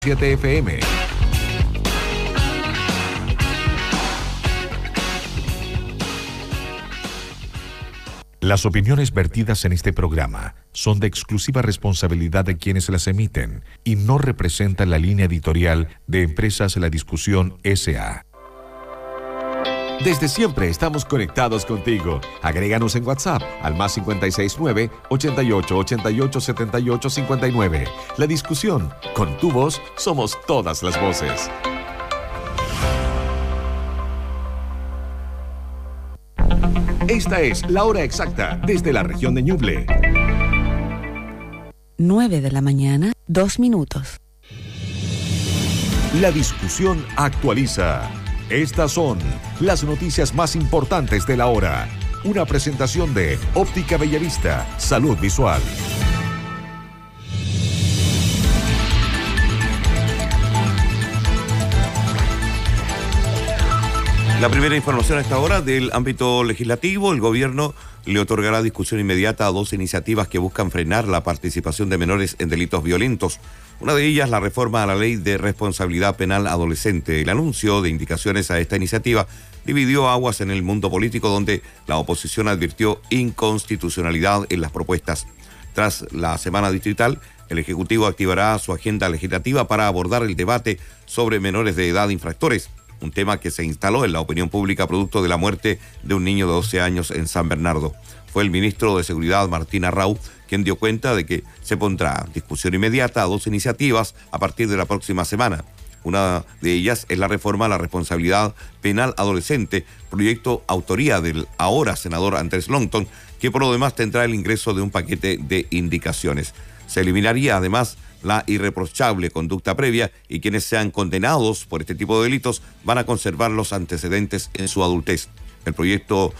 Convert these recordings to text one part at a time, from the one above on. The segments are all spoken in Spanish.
7 FM. Las opiniones vertidas en este programa son de exclusiva responsabilidad de quienes las emiten y no representan la línea editorial de Empresas La Discusión S.A. Desde siempre estamos conectados contigo. Agréganos en WhatsApp al más 569 88 88 78 59. La Discusión, con tu voz somos todas las voces. Esta es la hora exacta desde la región de Ñuble. 9 de la mañana, 2 minutos. La Discusión actualiza. Estas son las noticias más importantes de la hora. Una presentación de Óptica Bellavista, Salud Visual. La primera información a esta hora del ámbito legislativo. El gobierno le otorgará discusión inmediata a 2 iniciativas que buscan frenar la participación de menores en delitos violentos. Una de ellas, la reforma a la Ley de Responsabilidad Penal Adolescente. El anuncio de indicaciones a esta iniciativa dividió aguas en el mundo político, donde la oposición advirtió inconstitucionalidad en las propuestas. Tras la semana distrital, el Ejecutivo activará su agenda legislativa para abordar el debate sobre menores de edad infractores, un tema que se instaló en la opinión pública producto de la muerte de un niño de 12 años en San Bernardo. Fue el ministro de Seguridad, Martín Arrau, quien dio cuenta de que se pondrá discusión inmediata a 2 iniciativas a partir de la próxima semana. Una de ellas es la reforma a la responsabilidad penal adolescente, proyecto autoría del ahora senador Andrés Longton, que por lo demás tendrá el ingreso de un paquete de indicaciones. Se eliminaría además la irreprochable conducta previa y quienes sean condenados por este tipo de delitos van a conservar los antecedentes en su adultez. El proyecto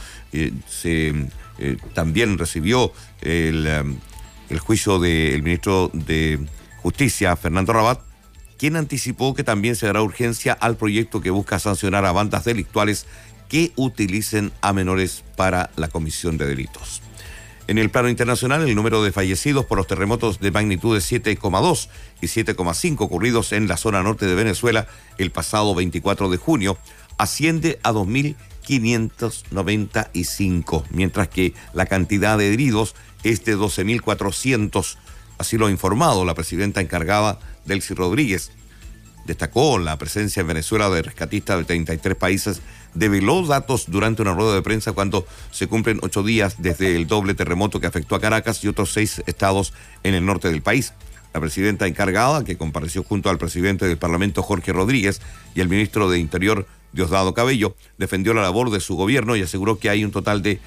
también recibió el juicio del ministro de Justicia, Fernando Rabat, quien anticipó que también se dará urgencia al proyecto que busca sancionar a bandas delictuales que utilicen a menores para la comisión de delitos. En el plano internacional, el número de fallecidos por los terremotos de magnitud de 7,2 y 7,5 ocurridos en la zona norte de Venezuela el pasado 24 de junio asciende a 2.595, mientras que la cantidad de heridos es de 12.400, así lo ha informado la presidenta encargada, Delcy Rodríguez. Destacó la presencia en Venezuela de rescatistas de 33 países. Develó datos durante una rueda de prensa cuando se cumplen 8 días desde el doble terremoto que afectó a Caracas y otros 6 estados en el norte del país. La presidenta encargada, que compareció junto al presidente del Parlamento, Jorge Rodríguez, y el ministro de Interior, Diosdado Cabello, defendió la labor de su gobierno y aseguró que hay un total de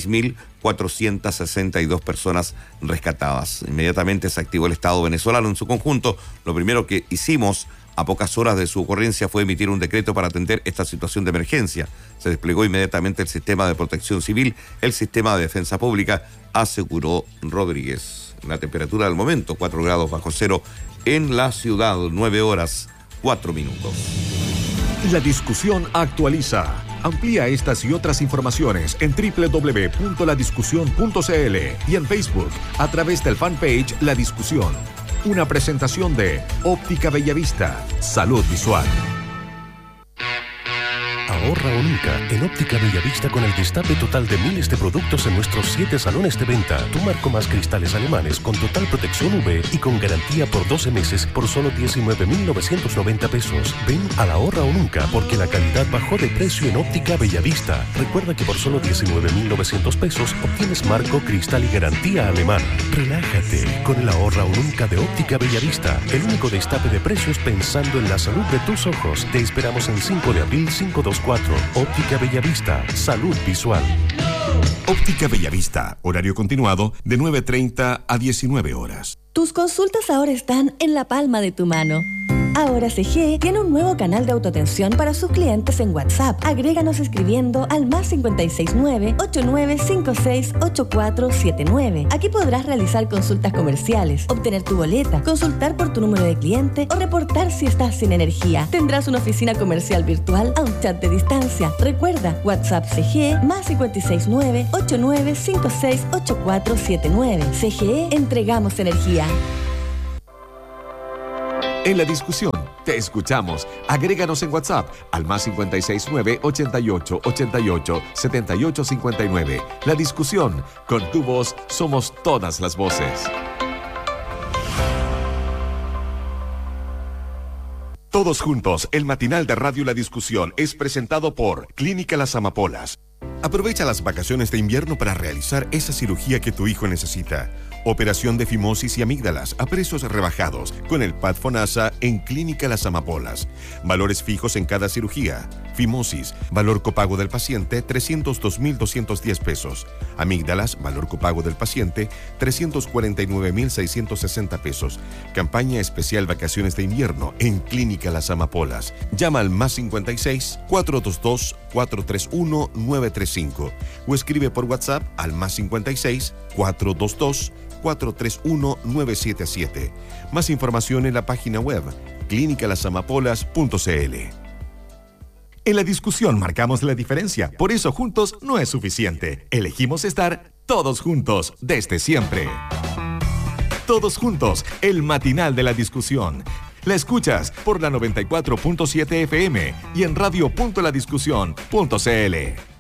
6.462 personas rescatadas. Inmediatamente se activó el Estado venezolano en su conjunto. Lo primero que hicimos a pocas horas de su ocurrencia fue emitir un decreto para atender esta situación de emergencia. Se desplegó inmediatamente el sistema de protección civil, el sistema de defensa pública, aseguró Rodríguez. La temperatura del momento, 4 grados bajo cero en la ciudad, 9 horas, 4 minutos. La Discusión actualiza. Amplía estas y otras informaciones en www.ladiscusión.cl y en Facebook a través del fanpage La Discusión. Una presentación de Óptica Bellavista, Salud Visual. Ahorra o nunca en Óptica Bellavista con el destape total de miles de productos en nuestros 7 salones de venta. Tu marco más cristales alemanes con total protección UV y con garantía por 12 meses por solo 19.990 pesos. Ven al Ahorra o nunca porque la calidad bajó de precio en Óptica Bellavista. Recuerda que por solo 19.900 pesos obtienes marco, cristal y garantía alemana. Relájate con el Ahorra o nunca de Óptica Bellavista. El único destape de precios pensando en la salud de tus ojos. Te esperamos en 5 de abril 524. Óptica Bellavista, Salud Visual. Óptica Bellavista, horario continuado de 9:30 a 19 horas. Tus consultas ahora están en la palma de tu mano. Ahora CG tiene un nuevo canal de autoatención para sus clientes en WhatsApp. Agréganos escribiendo al más 569-8956-8479. Aquí podrás realizar consultas comerciales, obtener tu boleta, consultar por tu número de cliente o reportar si estás sin energía. Tendrás una oficina comercial virtual a un chat de distancia. Recuerda, WhatsApp CG más 569-8956-8479. CGE, entregamos energía. En la discusión, te escuchamos. Agréganos en WhatsApp al más 569 88 88 78 59. La discusión, con tu voz somos todas las voces. Todos juntos, el matinal de Radio La Discusión es presentado por Clínica Las Amapolas. Aprovecha las vacaciones de invierno para realizar esa cirugía que tu hijo necesita. Operación de fimosis y amígdalas a precios rebajados con el PAD FONASA en Clínica Las Amapolas. Valores fijos en cada cirugía. Fimosis, valor copago del paciente, 302.210 pesos. Amígdalas, valor copago del paciente, 349.660 pesos. Campaña especial vacaciones de invierno en Clínica Las Amapolas. Llama al más 56 422 431 935 o escribe por WhatsApp al más 56 422 431 977. Más información en la página web clinicalasamapolas.cl. En la discusión marcamos la diferencia, por eso juntos no es suficiente. Elegimos estar todos juntos desde siempre. Todos juntos, el matinal de la discusión. La escuchas por la 94.7 FM y en radio.ladiscusión.cl.